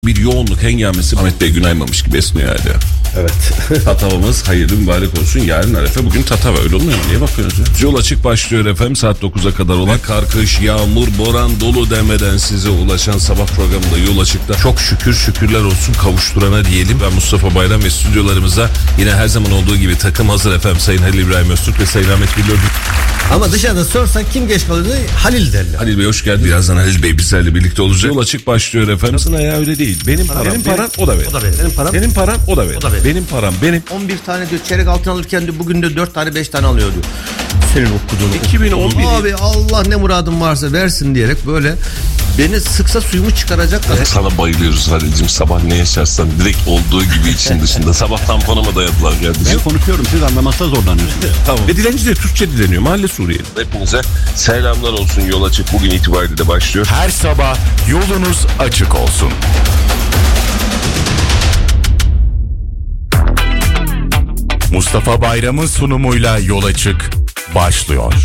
Bir yoğunluk hengamesi Ahmet Bey günaymamış gibi esmiyor hala. Evet. Tatavamız hayırlı mübarek olsun. Yarın Arefe, bugün Tatava, öyle olmuyor mu? Niye bakıyorsunuz ya? Yol açık başlıyor efendim saat 9'a kadar olan kar, kış, yağmur, boran, dolu demeden size ulaşan sabah programında Yol Açık'ta çok şükürler olsun kavuşturana diyelim. Ben Mustafa Bayram ve stüdyolarımıza yine her zaman olduğu gibi takım hazır efendim. Sayın Halil İbrahim Öztürk ve Sayın Ahmet Bilal. Ama dışarıda sorsan kim geç kalıyor? Halil derler. Halil Bey hoş geldin. Birazdan Halil Bey bizlerle birlikte olacak. Yol Açık başlıyor efendim. Aslında ya öyle değil. Benim param o da benim. O da benim. Senin param. Benim param o da benim. O da benim. Benim param benim. 11 tane diyor çeyrek altın alırken diyor bugün de 4 tane 5 tane alıyor diyor. Senin okuduğun. 2011. Abi Allah ne muradın varsa versin diyerek böyle beni sıksa suyumu çıkaracaklar. Sana bayılıyoruz Halil'cim. Sabah ne yaşarsan direkt olduğu gibi için dışında. Sabah tamponuma dayadılar kardeşim. Ben konuşuyorum, siz anlamakta zorlanıyorsunuz. Tamam. Ve dilenci de Türkçe dileniyor. Mahalle Suriyeli. Hepinize selamlar olsun. Yol Açık bugün itibariyle de başlıyor. Her sabah yolunuz açık olsun. Mustafa Bayram'ın sunumuyla Yol Açık başlıyor.